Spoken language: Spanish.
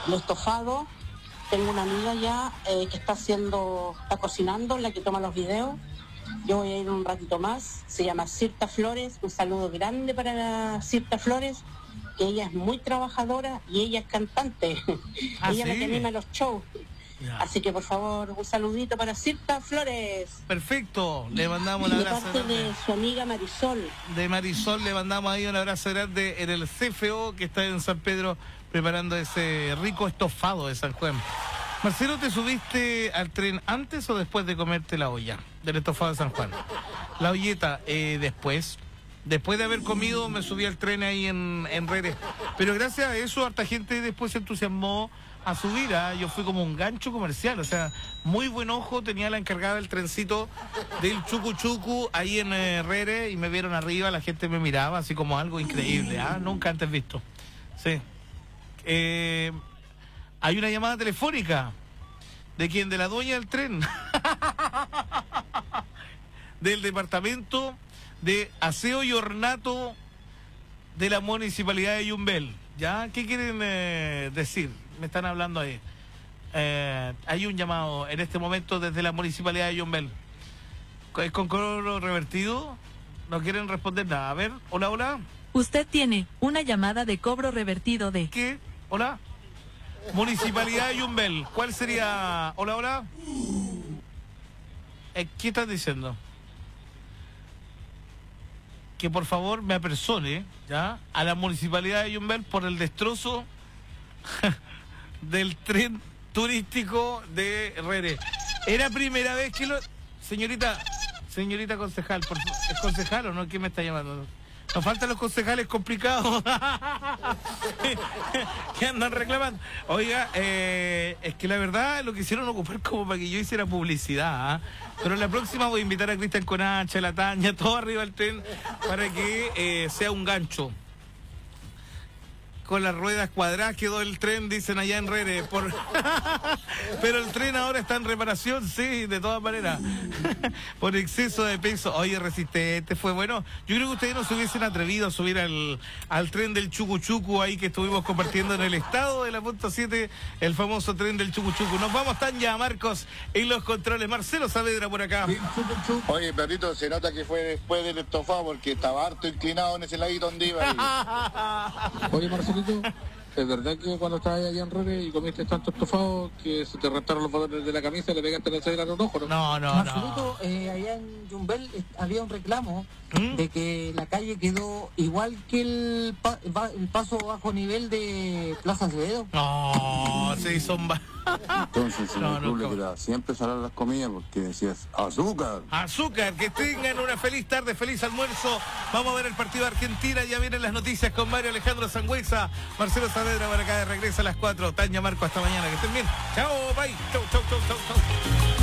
de estofado. Tengo una amiga ya que está cocinando, la que toma los videos. Yo voy a ir un ratito más. Se llama Cirta Flores. Un saludo grande para Cirta Flores, que ella es muy trabajadora y ella es cantante. ¿Ah, ella sí? es la que anima los shows. Ya. Así que por favor, un saludito para Cirta Flores. Perfecto, le mandamos un De abrazo parte grande. de su amiga Marisol. De Marisol le mandamos ahí un abrazo grande en el CFO que está en San Pedro preparando ese rico estofado de San Juan. Marcelo, ¿te subiste al tren antes o después de comerte la olla del estofado de San Juan? La olleta, después de haber comido me subí al tren ahí en Rere. Pero gracias a eso harta gente después se entusiasmó a subir. Yo fui como un gancho comercial, o sea, muy buen ojo tenía la encargada del trencito del Chucu Chucu ahí en Rere, y me vieron arriba, la gente me miraba así como algo increíble, nunca antes visto. Sí. Hay una llamada telefónica. ¿De quién? De la dueña del tren. Del departamento de aseo y ornato de la municipalidad de Yumbel. ¿Ya? ¿Qué quieren decir? Me están hablando ahí. Hay un llamado en este momento desde la municipalidad de Yumbel. ¿Es con cobro revertido? No quieren responder nada. A ver, hola, hola. Usted tiene una llamada de cobro revertido de... ¿Qué? Hola. Municipalidad de Yumbel. ¿Cuál sería? Hola, hola. ¿Qué estás diciendo? Que por favor me apersone, ¿ya? A la municipalidad de Yumbel por el destrozo del tren turístico de Rere. Era primera vez que lo... Señorita concejal, ¿es concejal o no? ¿Quién me está llamando? Nos faltan los concejales complicados que andan reclamando. Oiga, es que la verdad lo quisieron ocupar como para que yo hiciera publicidad, pero la próxima voy a invitar a Cristian Conacha, la Tania, todo arriba del tren para que sea un gancho. Con las ruedas cuadradas quedó el tren, dicen allá en Rere. Pero el tren ahora está en reparación, sí, de todas maneras. Por exceso de peso. Oye, resistente, fue bueno. Yo creo que ustedes no se hubiesen atrevido a subir al tren del Chucu Chucu ahí que estuvimos compartiendo en el estado de la punta 7, el famoso tren del Chucu Chucu. Nos vamos tan ya, Marcos, en los controles. Marcelo Saavedra por acá. Oye, perrito, se nota que fue después del estofado porque estaba harto inclinado en ese ladito donde iba. Oye, Marcelito, ¿es verdad que cuando estabas allá en Rere y comiste tanto estofado que se te rentaron los botones de la camisa y le pegaste la cedera en un ojo, no? No. Marcelito, allá en Yumbel había un reclamo de que la calle quedó igual que el paso bajo nivel de Plaza Acevedo. No, sí, son... Entonces, en el club le quedaba siempre salar las comidas porque decías azúcar. Azúcar, que tengan una feliz tarde, feliz almuerzo. Vamos a ver el partido de Argentina, ya vienen las noticias con Mario Alejandro Sangüesa, Marcelo Saavedra para acá, regresa a las 4. Tania, Marco, hasta mañana, que estén bien. Chao, bye. Chau.